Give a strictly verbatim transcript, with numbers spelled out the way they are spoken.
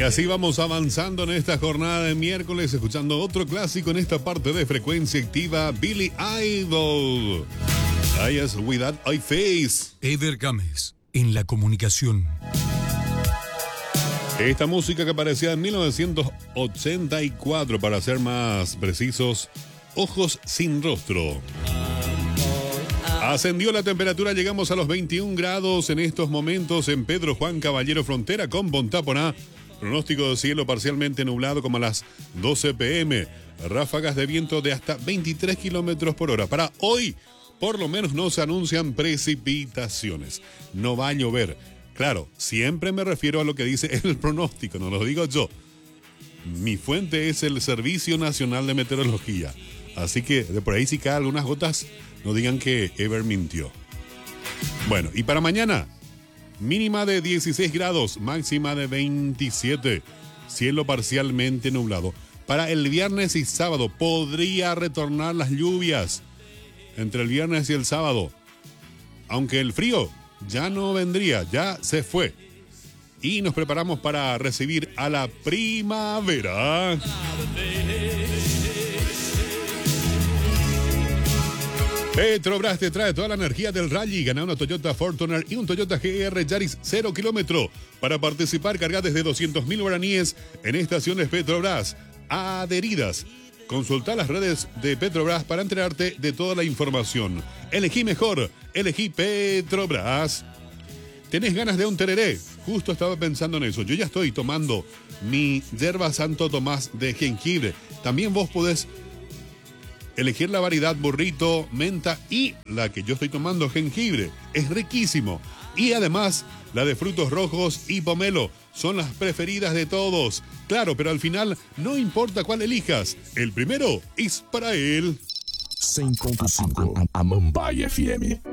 Y así vamos avanzando en esta jornada de miércoles, escuchando otro clásico en esta parte de Frecuencia Activa, Billy Idol. I As With That I Face. Eder Gámez, en la comunicación. Esta música que aparecía en mil novecientos ochenta y cuatro, para ser más precisos, Ojos Sin Rostro. Ascendió la temperatura, llegamos a los veintiún grados en estos momentos en Pedro Juan Caballero, frontera con Pontaponá. Pronóstico de cielo parcialmente nublado como a las doce pm. Ráfagas de viento de hasta veintitrés kilómetros por hora. Para hoy, por lo menos no se anuncian precipitaciones. No va a llover. Claro, siempre me refiero a lo que dice el pronóstico, no lo digo yo. Mi fuente es el Servicio Nacional de Meteorología. Así que de por ahí si caen algunas gotas, no digan que Ever mintió. Bueno, y para mañana, mínima de dieciséis grados, máxima de veintisiete. Cielo parcialmente nublado. Para el viernes y sábado podría retornar las lluvias. Entre el viernes y el sábado. Aunque el frío ya no vendría, ya se fue. Y nos preparamos para recibir a la primavera. Petrobras te trae toda la energía del rally. Gana una Toyota Fortuner y un Toyota G R Yaris cero kilómetro. Para participar, carga desde doscientos mil guaraníes en estaciones Petrobras adheridas. Consulta las redes de Petrobras para enterarte de toda la información. Elegí mejor, elegí Petrobras. ¿Tenés ganas de un tereré? Justo estaba pensando en eso. Yo ya estoy tomando mi yerba Santo Tomás de jengibre. También vos podés elegir la variedad burrito, menta y la que yo estoy tomando, jengibre. Es riquísimo. Y además, la de frutos rojos y pomelo son las preferidas de todos. Claro, pero al final no importa cuál elijas. El primero es para él. cem ponto cinco a Mumbai F M.